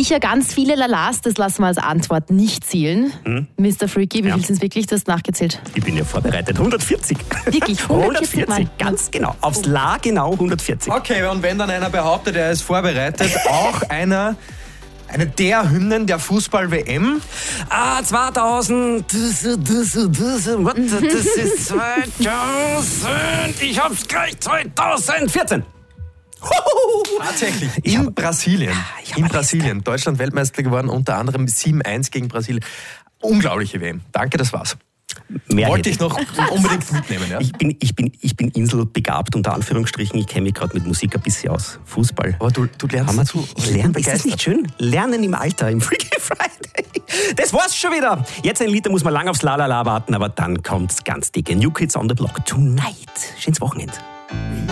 Sicher ganz viele Lalas, das lassen wir als Antwort nicht zählen. Mr. Freaky, wie viel sind es wirklich? Du hast nachgezählt. Ich bin ja vorbereitet. 140. Wirklich? 140 Mal? Ganz genau. Aufs La genau 140. Okay, und wenn dann einer behauptet, er ist vorbereitet, auch eine der Hymnen der Fußball-WM. 2000, das ist 2000, ich hab's gleich, 2014. Tatsächlich, in Brasilien. In Brasilien. Deutschland Weltmeister geworden, unter anderem 7-1 gegen Brasilien. Unglaubliche WM. Danke, das war's. Wollte ich noch unbedingt mitnehmen. Ja? Ich bin inselbegabt, unter Anführungsstrichen. Ich kenne mich gerade mit Musik ein bisschen aus. Fußball. Aber du lernst dazu. Ich lerne, ist das nicht schön? Lernen im Alter, im Freaky Friday. Das war's schon wieder. Jetzt ein Lied, da muss man lang aufs Lalala warten, aber dann kommt's ganz dicke. New Kids on the Block. Tonight. Schönes Wochenende.